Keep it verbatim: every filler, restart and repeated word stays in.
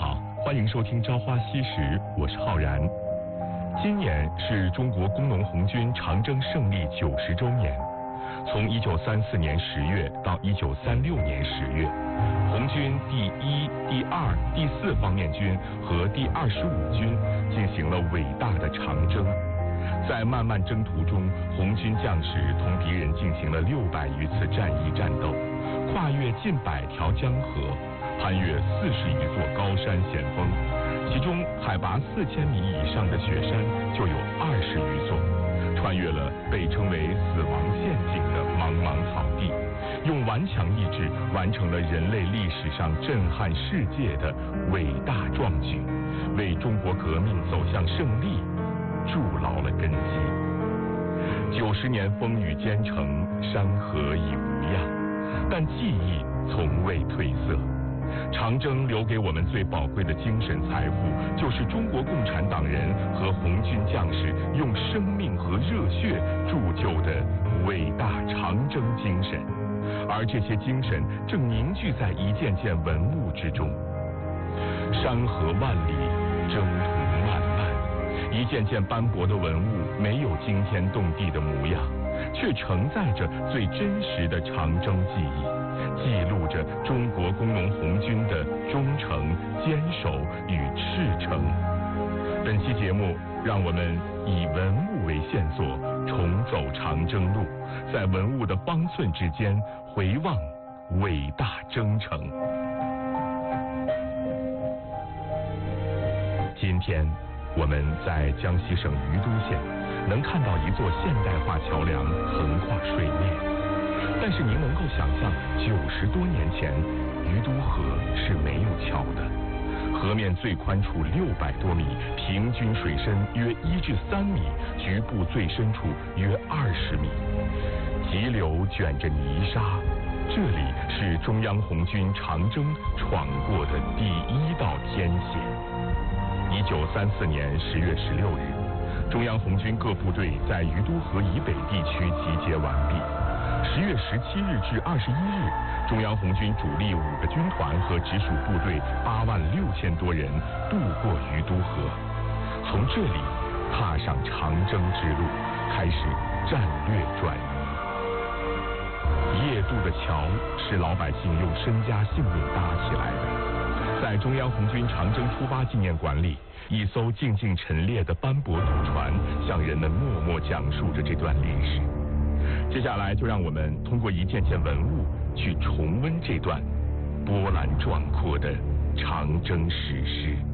好，欢迎收听《朝花夕拾》，我是浩然。今年是中国工农红军长征胜利九十周年。从一九三四年十月到一九三六年十月，红军第一、第二、第四方面军和第二十五军进行了伟大的长征。在漫漫征途中，红军将士同敌人进行了六百余次战役战斗，跨越近百条江河，攀越四十余座高山险峰，其中海拔四千米以上的雪山就有二十余座，穿越了被称为死亡陷阱的茫茫草地，用顽强意志完成了人类历史上震撼世界的伟大壮举，为中国革命走向胜利筑牢了根基。九十年风雨兼程，山河已无恙，但记忆从未褪色。长征留给我们最宝贵的精神财富，就是中国共产党人和红军将士用生命和热血铸就的伟大长征精神，而这些精神正凝聚在一件件文物之中。山河万里，征途漫漫，一件件斑驳的文物没有惊天动地的模样，却承载着最真实的长征记忆，记录着中国工农红军的忠诚、坚守与赤诚。本期节目，让我们以文物为线索，重走长征路，在文物的方寸之间回望伟大征程。今天我们在江西省余都县能看到一座现代化桥梁横跨水面，但是您能够想象九十多年前余都河是没有桥的，河面最宽处六百多米，平均水深约一至三米，局部最深处约二十米，急流卷着泥沙，这里是中央红军长征闯过的第一道天险。一九三四年十月十六日，中央红军各部队在余都河以北地区集结完毕。十月十七日至二十一日，中央红军主力五个军团和直属部队八万六千多人渡过余都河，从这里踏上长征之路，开始战略转移。夜渡的桥是老百姓用身家性命搭起来的。在中央红军长征出发纪念馆里，一艘静静陈列的斑驳渡船向人们默默讲述着这段历史。接下来就让我们通过一件件文物去重温这段波澜壮阔的长征史诗。